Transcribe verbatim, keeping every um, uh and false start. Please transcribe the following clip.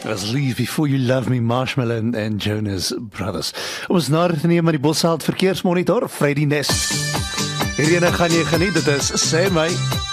As Leave Before You Love Me, Marshmallow en, en Jonas Brothers. Om ons nader te neem aan die Bosheld Verkeersmonitor, Friday Nest. Hierdie ene gaan jy geniet, dit is Sê My.